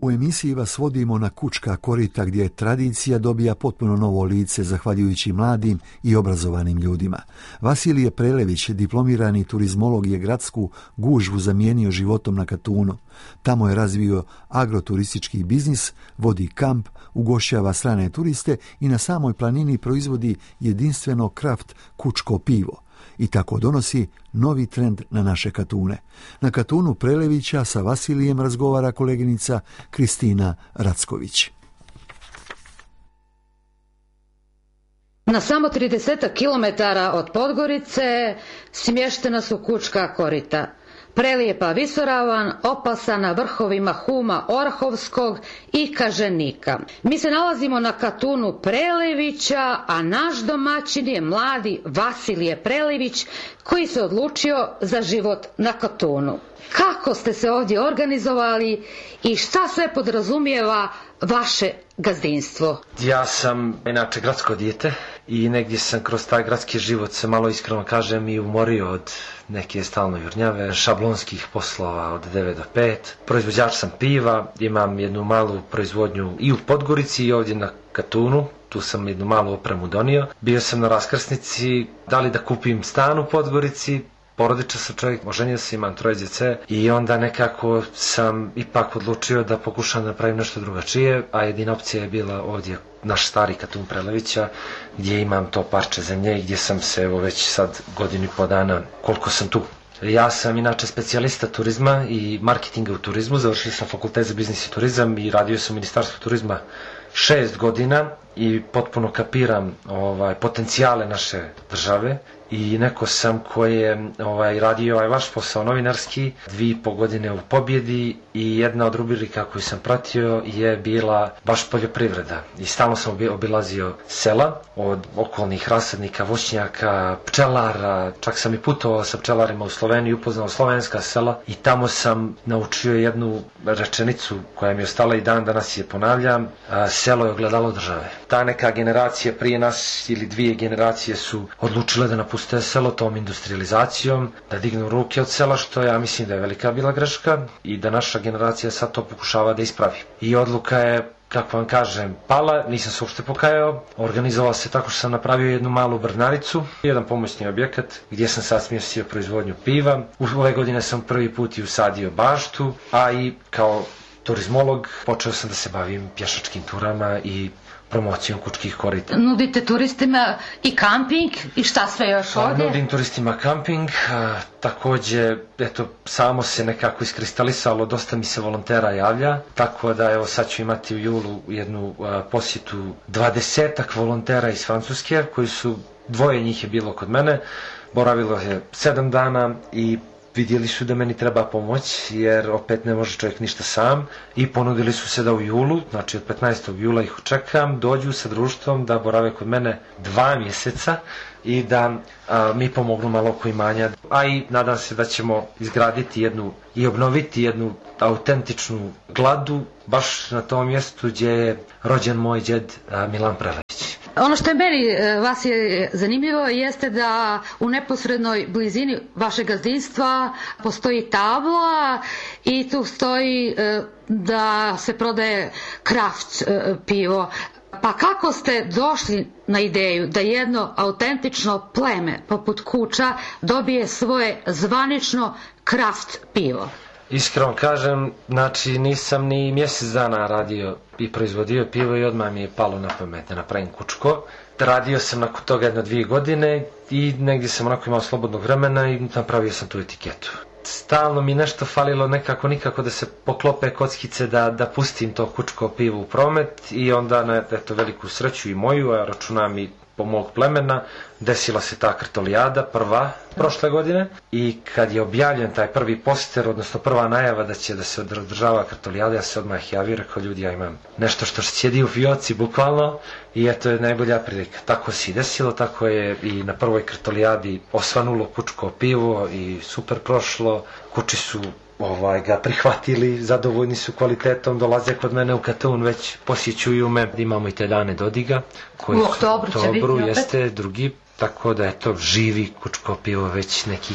U emisiji vas vodimo na Kučka korita gdje tradicija dobija potpuno novo lice zahvaljujući mladim i obrazovanim ljudima. Vasilije Prelević, diplomirani turizmolog, je gradsku gužvu zamijenio životom na Katunu. Tamo je razvio agroturistički biznis, vodi kamp, ugošćava strane turiste i na samoj planini proizvodi jedinstveno kraft kučko pivo. I tako donosi novi trend na naše Katune. Na Katunu Prelevića sa Vasilijem razgovara koleginica Kristina Racković. Na samo 30 km od Podgorice smještena su Kučka korita. Prelijepa visoravan, opasan na vrhovima Huma Orahovskog i Kaženika. Mi se nalazimo na Katunu Prelevića, a naš domaćin je mladi Vasilije Prelević koji se odlučio za život na Katunu. Kako ste se ovdje organizovali i šta sve podrazumijeva vaše gazdinstvo? Ja sam inače gradsko dijete i negdje sam kroz taj gradski život se malo iskreno kažem i umorio od neke stalno jurnjave, šablonskih poslova od 9 do 5. Proizvođač sam piva, imam jednu malu proizvodnju i u Podgorici i ovdje na Katunu. Tu sam jednu malu opremu donio. Bio sam na raskrsnici, da li da kupim stan u Podgorici. Porodičan sam čovjek, oženio se, imam 3 djece i onda nekako sam ipak odlučio da pokušam da napravim nešto drugačije, a jedina opcija je bila ovdje naš stari Katun Prelevića, gdje imam to parče zemlje i gdje sam se evo već sad 1,5 dana koliko sam tu. Ja sam inače specijalista turizma i marketinga u turizmu, završio sam fakultet za biznis i turizam i radio sam u Ministarstvu turizma 6 godina i potpuno kapiram potencijale naše države. I neko sam koji je radio vaš posao novinarski, 2,5 godine u Pobjedi i jedna od rubrika koju sam pratio je bila baš poljoprivreda. I stalno sam obilazio sela od okolnih rasadnika, voćnjaka, pčelara, čak sam i putovao sa pčelarima u Sloveniju, upoznao slovenska sela i tamo sam naučio jednu rečenicu koja mi je ostala i dan danas je ponavljam, selo je ogledalo države. Ta neka generacija prije nas ili 2 generacije su odlučile da napuste selo tom industrializacijom, da dignu ruke od sela, što ja mislim da je velika bila greška i da naša generacija sad to pokušava da ispravi. I odluka je, kako vam kažem, pala, nisam se uopšte pokajao, organizovao se tako što sam napravio jednu malu brnaricu, jedan pomoćni objekat gdje sam sad smjestio proizvodnju piva. Ove godine sam prvi put i usadio baštu, a i kao turizmolog počeo sam da se bavim pješačkim turama i promocijom Kučkih korita. Nudite turistima i kamping i šta sve još ovdje? Nudim turistima kamping, također samo se nekako iskristalisalo, dosta mi se volontera javlja, tako da evo sad ću imati u julu jednu posjetu 20-ak volontera iz Francuske, koji su, 2 njih je bilo kod mene, boravilo je 7 dana i vidjeli su da meni treba pomoć, jer opet ne može čovjek ništa sam i ponudili su se da u julu, znači od 15. jula ih očekam, dođu sa društvom da borave kod mene 2 mjeseca i da mi pomognu malo oko imanja, a i nadam se da ćemo izgraditi jednu i obnoviti jednu autentičnu gladu baš na tom mjestu gdje je rođen moj djed Milan Prelević. Ono što je meni vas je zanimljivo jeste da u neposrednoj blizini vašeg gazdinstva postoji tabla i tu stoji da se prodaje kraft pivo. Pa kako ste došli na ideju da jedno autentično pleme poput Kuča dobije svoje zvanično kraft pivo? Iskreno kažem, znači nisam ni mjesec dana radio i proizvodio pivo i odmah mi je palo na pamet da napravim Kučko. Radio sam nakon toga 1-2 godine i negdje sam onako imao slobodnog vremena i napravio sam tu etiketu. Stalno mi nešto falilo nikako da se poklope kockice da pustim to Kučko pivo u promet i onda na veliku sreću i moju, a računam i po mog plemena, desila se ta krtolijada, prva prošle godine i kad je objavljen taj prvi poster, odnosno prva najava da će da se održava krtolijada, ja se odmah javio, rekao ljudi, ja imam nešto što sjedi u fioci bukvalno i eto je najbolja prilika. Tako se i desilo, tako je i na prvoj krtolijadi osvanulo Kučko pivo i super prošlo, Kuči su ga prihvatili, zadovoljni su kvalitetom, dolaze kod mene u Katun, već posjećuju me. Imamo i te dane Dodiga koji u oktobru jeste drugi, tako da je to živi Kučko pivo već nekih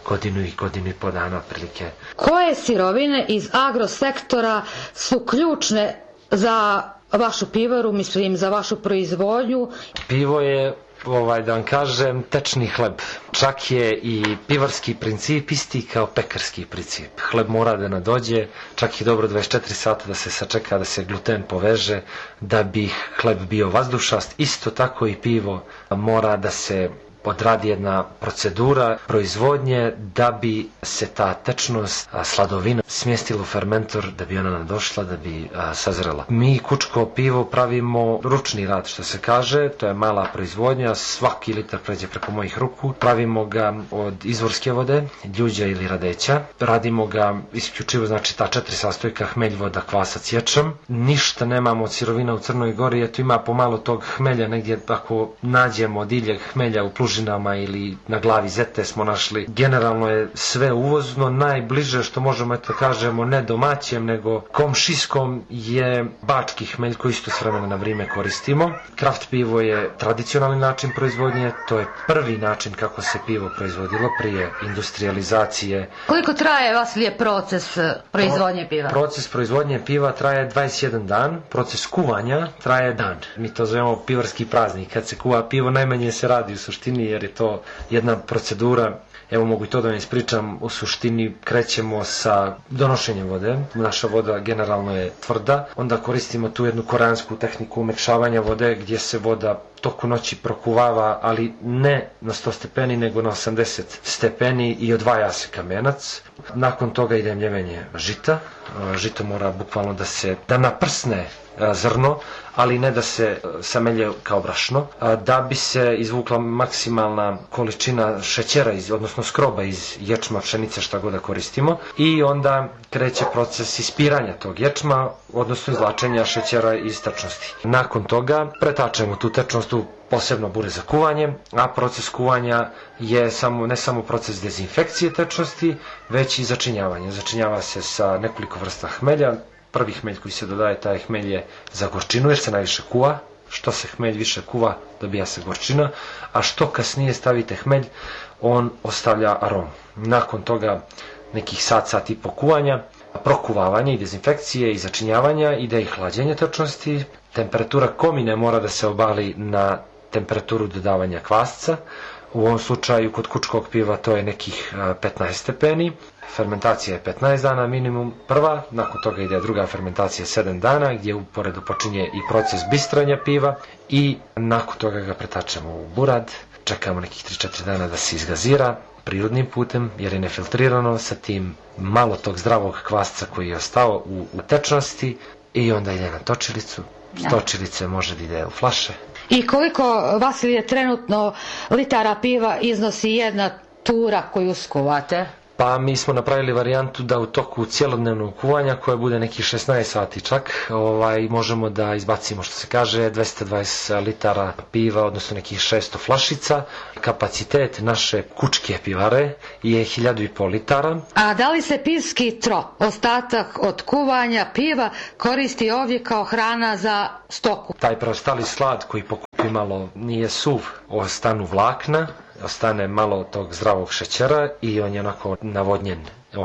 godinu i po dana otprilike. Koje sirovine iz agrosektora su ključne za vašu pivaru, mislim za vašu proizvodnju? Pivo je, da vam kažem, tečni hleb. Čak je i pivarski princip isti kao pekarski princip. Hleb mora da nadođe, čak je dobro 24 sata da se sačeka da se gluten poveže, da bi hleb bio vazdušast. Isto tako i pivo mora da se odradi jedna procedura proizvodnje da bi se ta tečnost, sladovina smjestila u fermentor, da bi ona nadošla, da bi sazrela. Mi kučko pivo pravimo ručni rad, što se kaže, to je mala proizvodnja, svaki litar pređe preko mojih ruku. Pravimo ga od izvorske vode, ljuđa ili radeća. Radimo ga isključivo, znači ta 4 sastojka, hmelj, voda, kvasac, ječam. Ništa nemamo od sirovina u Crnoj Gori, eto ima pomalo tog hmelja negdje, ako nađemo diljeg hmelja u Plužinama ili na glavi zete smo našli. Generalno je sve uvozno, najbliže što možemo eto kažemo ne domaćem nego komšijskom je bački hmelj koji isto s vremena na vrijeme koristimo. Kraft pivo je tradicionalni način proizvodnje, to je prvi način kako se pivo proizvodilo prije industrializacije. Koliko traje, Vasilije, proces proizvodnje piva? Proces proizvodnje piva traje 21 dan, proces kuvanja traje dan. Mi to zovemo pivarski praznik. Kad se kuva pivo najmanje se radi u suštini jer je to jedna procedura. Evo mogu i to da vam ispričam, u suštini krećemo sa donošenjem vode. Naša voda generalno je tvrda, onda koristimo tu jednu koreansku tehniku umekšavanja vode gdje se voda toku noći prokuvava, ali ne na 100 stepeni nego na 80 stepeni i odvaja se kamenac. Nakon toga ide mljevenje žita. Žito mora bukvalno da naprsne zrno, ali ne da se samelje kao brašno, da bi se izvukla maksimalna količina šećera, odnosno skroba iz ječma, pšenice, šta god da koristimo, i onda kreće proces ispiranja tog ječma, odnosno izvlačenja šećera iz tečnosti. Nakon toga pretačemo tu tečnost u posebno bure za kuvanje, a proces kuvanja je ne samo proces dezinfekcije tečnosti, već i začinjavanje. Začinjava se sa nekoliko vrsta hmelja. Prvi hmelj koji se dodaje, taj hmelj je za gorčinu jer se najviše kuva. Što se hmelj više kuva, dobija se gorčina, a što kasnije stavite hmelj, on ostavlja aromu. Nakon toga nekih sat i po kuvanja, prokuvavanja i dezinfekcije i začinjavanja ide i hlađenje tečnosti. Temperatura komine mora da se obali na temperaturu dodavanja kvasca. U ovom slučaju kod kučkog piva to je nekih 15 stepeni. Fermentacija je 15 dana minimum prva, nakon toga ide druga fermentacija 7 dana gdje uporedo počinje i proces bistranja piva i nakon toga ga pretačemo u burad, čekamo nekih 3-4 dana da se izgazira prirodnim putem jer je nefiltrirano sa tim malo tog zdravog kvasca koji je ostao u tečnosti i onda ide na točilicu. S točilice može da ide u flaše. I koliko, Vasilije, trenutno litara piva iznosi jedna tura koju skuvate? Pa mi smo napravili varijantu da u toku cjelodnevnog kuvanja, koje bude nekih 16 sati čak, možemo da izbacimo, što se kaže, 220 litara piva, odnosno nekih 600 flašica. Kapacitet naše kučke pivare je 1500 litara. A da li se pivski tro, ostatak od kuvanja piva, koristi ovdje kao hrana za stoku? Taj preostali slad koji pokupi malo nije suv, ostanu vlakna, ostane malo tog zdravog šećera i on je onako navodnjen.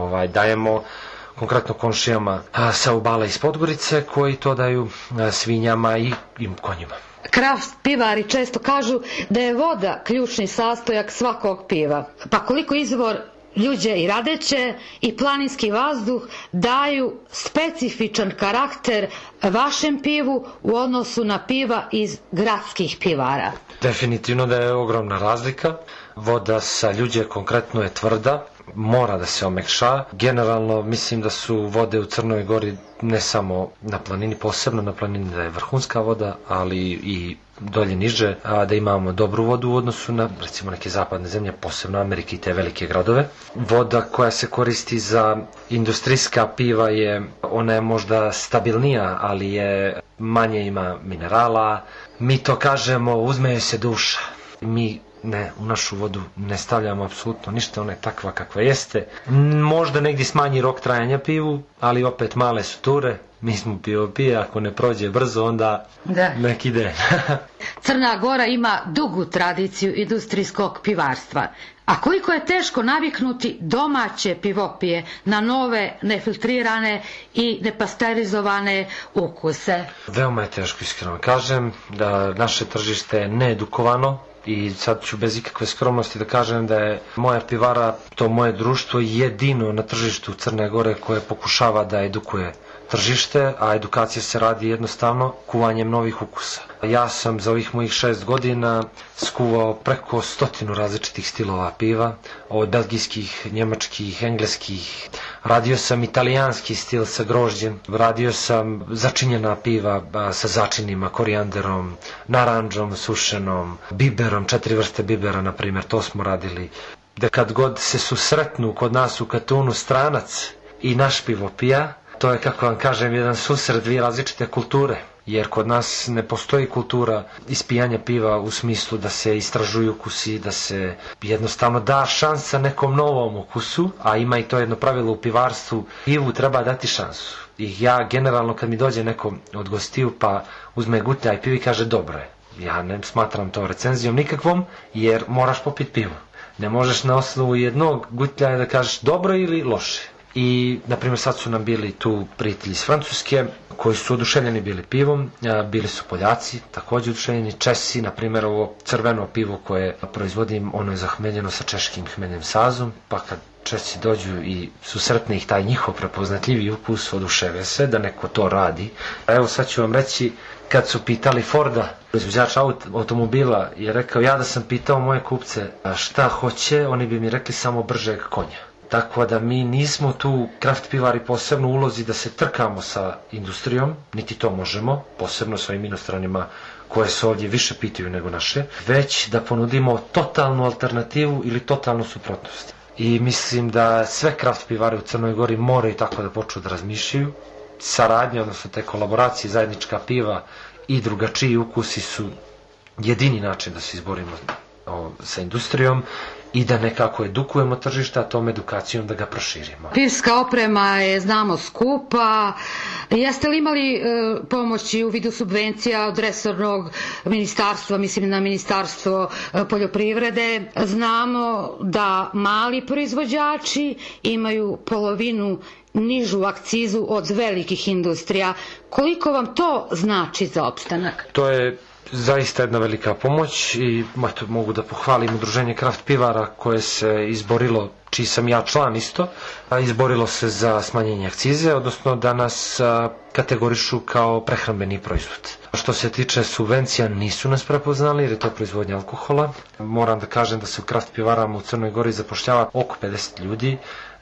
Dajemo konkretno komšijama sa Ubala iz Podgorice koji to daju svinjama i konjima. Kraft pivari često kažu da je voda ključni sastojak svakog piva. Pa koliko izvor ljuđe i radeće i planinski vazduh daju specifičan karakter vašem pivu u odnosu na piva iz gradskih pivara? Definitivno da je ogromna razlika. Voda sa ljuđe konkretno je tvrda, mora da se omekša. Generalno mislim da su vode u Crnoj Gori ne samo na planini, posebno na planini da je vrhunska voda, ali i dolje niže, da imamo dobru vodu u odnosu na recimo neke zapadne zemlje, posebno Amerike i te velike gradove. Voda koja se koristi za industrijska piva ona je možda stabilnija, ali je manje ima minerala. Mi to kažemo, uzme se duša. Mi u našu vodu ne stavljamo apsolutno ništa, ona je takva kakva jeste. Možda negdje smanji rok trajanja pivu, ali opet male su ture. Mi smo pivo pije, ako ne prođe brzo, onda nek ide. Crna Gora ima dugu tradiciju industrijskog pivarstva. A koliko je teško naviknuti domaće pivopije na nove, nefiltrirane i nepasterizovane ukuse? Veoma je teško, iskreno kažem, da naše tržište je needukovano i sad ću bez ikakve skromnosti da kažem da je moja pivara, to moje društvo, jedino na tržištu Crne Gore koje pokušava da edukuje tržište, a edukacija se radi jednostavno kuvanjem novih ukusa. Ja sam za ovih mojih 6 godina skuvao preko 100 različitih stilova piva, od belgijskih, njemačkih, engleskih. Radio sam italijanski stil sa grožđem, radio sam začinjena piva sa začinima, korijanderom, naranđom sušenom, biberom, 4 vrste bibera, na primjer, to smo radili. Da kad god se susretnu kod nas u Katunu stranac i naš pivopija, to je, kako vam kažem, jedan susret dvije različite kulture, jer kod nas ne postoji kultura ispijanja piva u smislu da se istražuju ukusi, da se jednostavno da šansa nekom novom ukusu, a ima i to jedno pravilo u pivarstvu, pivu treba dati šansu. I ja generalno kad mi dođe neko od gostiju pa uzme gutljaj pivi i kaže dobro je, ja ne smatram to recenzijom nikakvom, jer moraš popiti pivu. Ne možeš na osnovu jednog gutljaja da kažeš dobro ili loše. I, na primjer, sad su nam bili tu prijatelji iz Francuske koji su oduševljeni bili pivom, bili su Poljaci, također oduševljeni, Česi, na primjer ovo crveno pivo koje proizvodim, ono je zahmeljeno sa češkim hmeljem sazom, pa kad Česi dođu i susretne ih taj njihov prepoznatljivi ukus, oduševe se da neko to radi. Evo sad ću vam reći, kad su pitali Forda, proizvođač automobila, je rekao ja da sam pitao moje kupce šta hoće, oni bi mi rekli samo bržeg konja. Tako da mi nismo tu kraft pivari posebno u ulozi da se trkamo sa industrijom, niti to možemo, posebno svojim inostranima koje se ovdje više pitaju nego naše, već da ponudimo totalnu alternativu ili totalnu suprotnost. I mislim da sve kraft pivare u Crnoj Gori moraju tako da počnu da razmišljaju. Saradnja, odnosno te kolaboracije, zajednička piva i drugačiji ukusi su jedini način da se izborimo sa industrijom i da nekako edukujemo tržišta, a tom edukacijom da ga proširimo. Pivska oprema je, znamo, skupa. Jeste li imali pomoći u vidu subvencija od resornog ministarstva, mislim na Ministarstvo poljoprivrede? Znamo da mali proizvođači imaju polovinu nižu akcizu od velikih industrija. Koliko vam to znači za opstanak? To je zaista jedna velika pomoć i mogu da pohvalim udruženje kraft pivara koje se izborilo, čiji sam ja član isto, izborilo se za smanjenje akcize, odnosno da nas kategorišu kao prehrambeni proizvod. Što se tiče subvencija, nisu nas prepoznali jer je to proizvodnja alkohola. Moram da kažem da se u kraft pivarama u Crnoj Gori zapošljava oko 50 ljudi,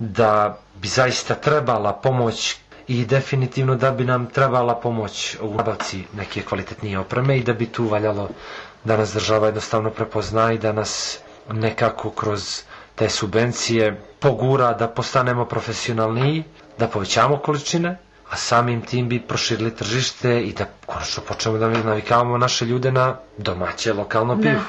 da bi zaista trebala pomoć i definitivno da bi nam trebala pomoć u nabavci neke kvalitetnije opreme i da bi tu valjalo da nas država jednostavno prepozna i da nas nekako kroz te subvencije pogura da postanemo profesionalniji, da povećamo količine, a samim tim bi proširili tržište i da konačno počnemo da navikavamo naše ljude na domaće lokalno pivo.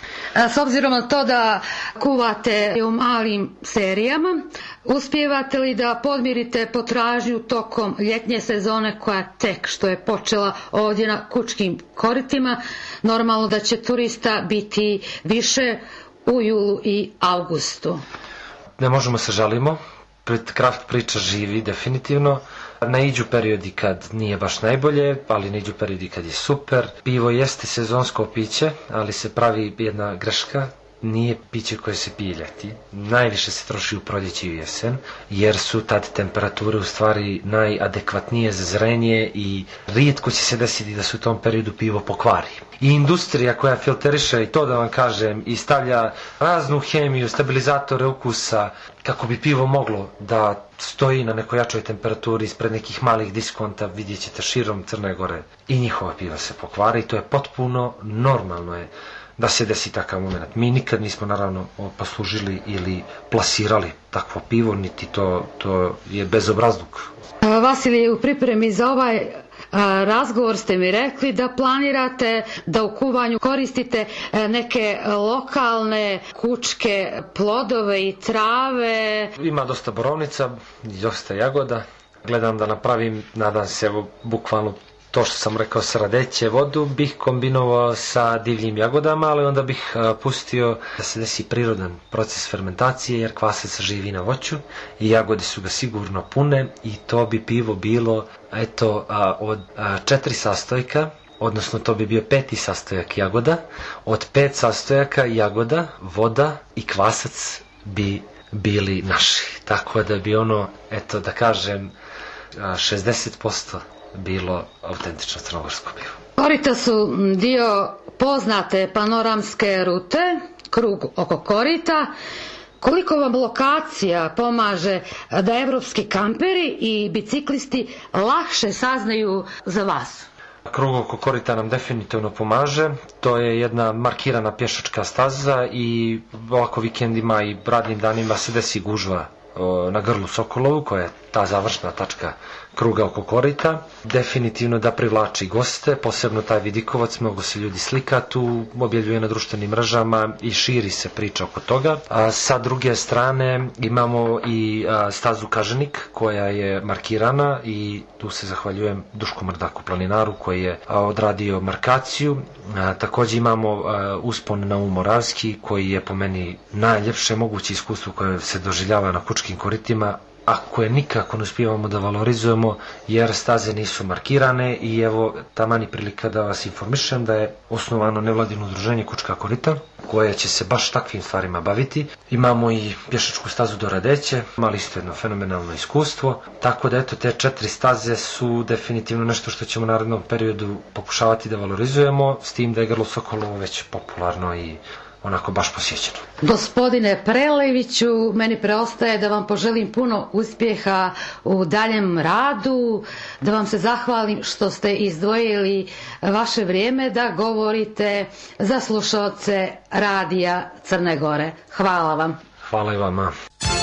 S obzirom na to da kuvate u malim serijama, uspijevate li da podmirite potražnju tokom ljetnje sezone koja tek što je počela ovdje na Kučkim koritima? Normalno da će turista biti više u julu i avgustu. Ne možemo se žalimo, kraft priča živi definitivno. Naiđu periodi kad nije baš najbolje, ali naiđu periodi kad je super. Pivo jeste sezonsko piće, ali se pravi jedna greška. Nije piće koje se pije ljeti. Najviše se troši u proljeće i u jesen, jer su tad temperature u stvari najadekvatnije za zrenje i rijetko će se desiti da se u tom periodu pivo pokvari. I industrija koja filteriše, i to da vam kažem, i stavlja raznu hemiju, stabilizatore ukusa, kako bi pivo moglo da stoji na nekoj jačoj temperaturi ispred nekih malih diskonta, vidjet ćete širom Crne Gore, i njihova piva se pokvari i to je potpuno normalno je da se desi takav moment. Mi nikad nismo naravno poslužili ili plasirali takvo pivo, niti to je bezobrazluk. Vasilije, u pripremi za ovaj razgovor ste mi rekli da planirate da u kuvanju koristite neke lokalne kučke plodove i trave. Ima dosta borovnica, dosta jagoda. Gledam da napravim, nadam se, evo, bukvalno to što sam rekao sa Radeće vodu bih kombinovao sa divljim jagodama, ali onda bih pustio da se desi prirodan proces fermentacije, jer kvasac živi na voću i jagode su ga sigurno pune i to bi pivo bilo od 4 sastojka, odnosno to bi bio 5. sastojak jagoda. Od 5 sastojaka jagoda, voda i kvasac bi bili naši. Tako da bi da kažem, 60% bilo autentično crnogorsko pivo. Korita su dio poznate panoramske rute, krug oko korita. Koliko vam lokacija pomaže da evropski kamperi i biciklisti lakše saznaju za vas? Krug oko korita nam definitivno pomaže. To je jedna markirana pješačka staza i ovako vikendima i radnim danima se desi gužva na grlu Sokolovu, koja je ta završna tačka kruga oko korita. Definitivno da privlači goste, posebno taj vidikovac, mnogo se ljudi slika tu, objavljuje na društvenim mrežama i širi se priča oko toga. A sa druge strane imamo i stazu Kaženik, koja je markirana i tu se zahvaljujem Dušku Mrdaku planinaru koji je odradio markaciju. Također imamo uspon na Moravski, koji je po meni najljepše moguće iskustvo koje se doživljava na Kučkim koritima, a koje nikako ne uspijevamo da valorizujemo jer staze nisu markirane. I evo taman i prilika da vas informišem da je osnovano nevladino udruženje Kučka korita koje će se baš takvim stvarima baviti. Imamo i pješačku stazu do Radeće, imali isto jedno fenomenalno iskustvo, tako da te 4 staze su definitivno nešto što ćemo u narednom periodu pokušavati da valorizujemo, s tim da je grlo Sokolovo već popularno i onako baš posjećeno. Gospodine Preleviću, meni preostaje da vam poželim puno uspjeha u daljem radu, da vam se zahvalim što ste izdvojili vaše vrijeme da govorite za slušaoce Radija Crne Gore. Hvala vam. Hvala i vama.